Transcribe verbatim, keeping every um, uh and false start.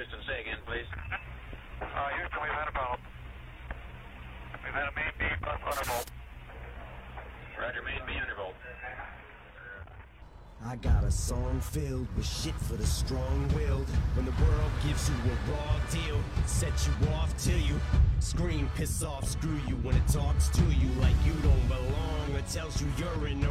Houston, say again, please. Uh, Houston, we've had about, we've had a main B plus undervolt. Roger, main B undervolt. I got a song filled with shit for the strong-willed. When the world gives you a raw deal, set you off till you scream, piss off, screw you. When it talks to you like you don't belong, or tells you you're in the